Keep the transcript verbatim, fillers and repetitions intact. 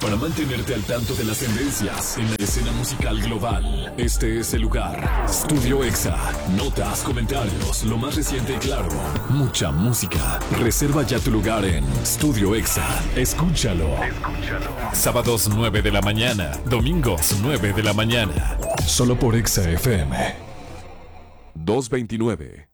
Para mantenerte al tanto de las tendencias en la escena musical global, este es el lugar. Estudio Exa. Notas, comentarios, lo más reciente y claro. Mucha música. Reserva ya tu lugar en Estudio Exa. Escúchalo. Escúchalo. Sábados nueve de la mañana. Domingos nueve de la mañana. Solo por Exa F M. doscientos veintinueve.